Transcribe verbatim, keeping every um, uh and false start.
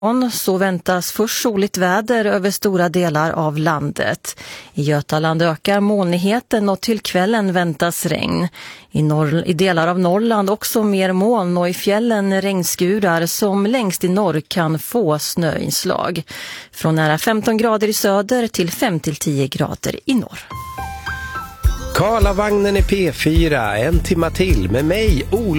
Så väntas först soligt väder över stora delar av landet. I Götaland ökar molnigheten och till kvällen väntas regn. I, norr, i delar av Norrland också mer moln och i fjällen regnskurar som längst i norr kan få snöinslag. Från nära femton grader i söder till fem till tio grader i norr. Karlavagnen i P fyra, en timma till med mig, Ola.